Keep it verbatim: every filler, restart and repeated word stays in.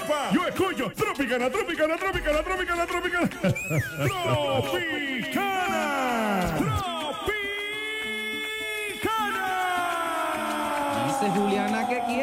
papá. Yo escucho Tropicana, Tropicana, Tropicana, Tropicana, Tropicana. Tropicana. Tropicana. Dice Juliana que quiere.